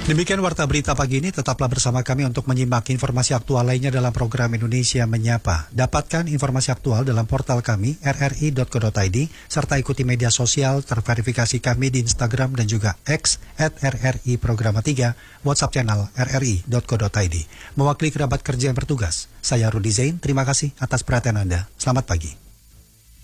Demikian Warta Berita pagi ini, tetaplah bersama kami untuk menyimak informasi aktual lainnya dalam program Indonesia Menyapa. Dapatkan informasi aktual dalam portal kami, rri.co.id, serta ikuti media sosial terverifikasi kami di Instagram dan juga X @RRI Programa 3, WhatsApp channel rri.co.id. Mewakili kerabat kerja yang bertugas, saya Rudi Zain, terima kasih atas perhatian Anda. Selamat pagi.